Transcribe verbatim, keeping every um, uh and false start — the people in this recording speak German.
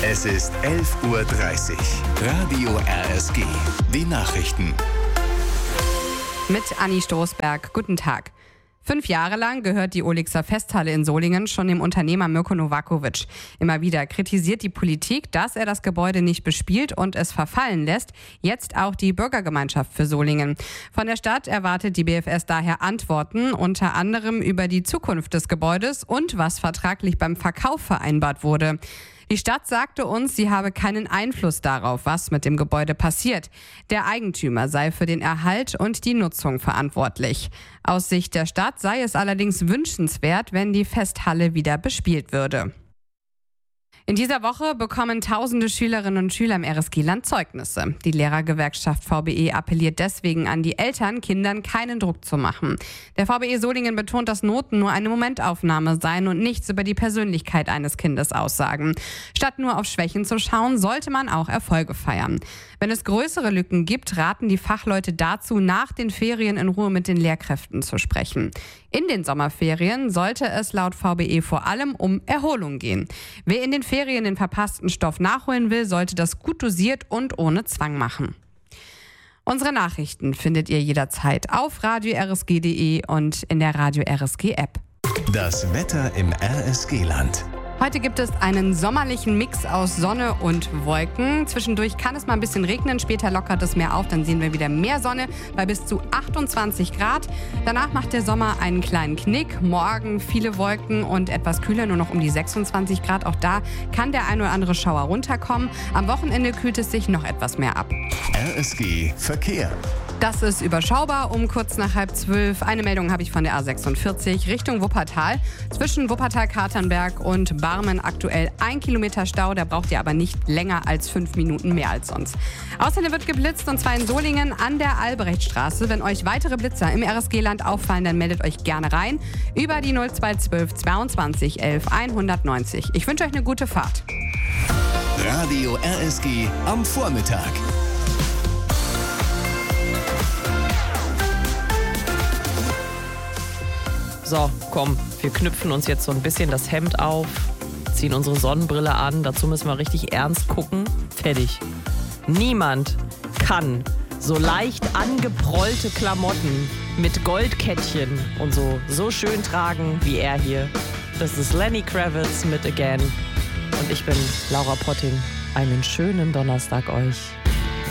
Es ist elf Uhr dreißig. Radio R S G. Die Nachrichten. Mit Anni Stoßberg. Guten Tag. Fünf Jahre lang gehört die Olixer Festhalle in Solingen schon dem Unternehmer Mirko Novakovic. Immer wieder kritisiert die Politik, dass er das Gebäude nicht bespielt und es verfallen lässt. Jetzt auch die Bürgergemeinschaft für Solingen. Von der Stadt erwartet die B F S daher Antworten, unter anderem über die Zukunft des Gebäudes und was vertraglich beim Verkauf vereinbart wurde. Die Stadt sagte uns, sie habe keinen Einfluss darauf, was mit dem Gebäude passiert. Der Eigentümer sei für den Erhalt und die Nutzung verantwortlich. Aus Sicht der Stadt sei es allerdings wünschenswert, wenn die Festhalle wieder bespielt würde. In dieser Woche bekommen tausende Schülerinnen und Schüler im R S G-Land Zeugnisse. Die Lehrergewerkschaft V B E appelliert deswegen an die Eltern, Kindern keinen Druck zu machen. Der V B E Solingen betont, dass Noten nur eine Momentaufnahme seien und nichts über die Persönlichkeit eines Kindes aussagen. Statt nur auf Schwächen zu schauen, sollte man auch Erfolge feiern. Wenn es größere Lücken gibt, raten die Fachleute dazu, nach den Ferien in Ruhe mit den Lehrkräften zu sprechen. In den Sommerferien sollte es laut V B E vor allem um Erholung gehen. Wer in den Ferien den verpassten Stoff nachholen will, sollte das gut dosiert und ohne Zwang machen. Unsere Nachrichten findet ihr jederzeit auf radio r s g punkt d e und in der Radio R S G App. Das Wetter im R S G-Land. Heute gibt es einen sommerlichen Mix aus Sonne und Wolken. Zwischendurch kann es mal ein bisschen regnen, später lockert es mehr auf, dann sehen wir wieder mehr Sonne bei bis zu achtundzwanzig Grad. Danach macht der Sommer einen kleinen Knick. Morgen viele Wolken und etwas kühler, nur noch um die sechsundzwanzig Grad. Auch da kann der ein oder andere Schauer runterkommen. Am Wochenende kühlt es sich noch etwas mehr ab. R S G Verkehr. Das ist überschaubar um kurz nach halb zwölf. Eine Meldung habe ich von der A sechsundvierzig Richtung Wuppertal. Zwischen Wuppertal-Katernberg und Barmen aktuell ein Kilometer Stau. Da braucht ihr aber nicht länger als fünf Minuten mehr als sonst. Außerdem wird geblitzt und zwar in Solingen an der Albrechtstraße. Wenn euch weitere Blitzer im R S G-Land auffallen, dann meldet euch gerne rein über die null zwei zwölf zweiundzwanzig elf hundertneunzig. Ich wünsche euch eine gute Fahrt. Radio R S G am Vormittag. So, komm, wir knüpfen uns jetzt so ein bisschen das Hemd auf, ziehen unsere Sonnenbrille an, dazu müssen wir richtig ernst gucken. Fertig. Niemand kann so leicht angeprollte Klamotten mit Goldkettchen und so, so schön tragen wie er hier. Das ist Lenny Kravitz mit Again und ich bin Laura Potting. Einen schönen Donnerstag euch.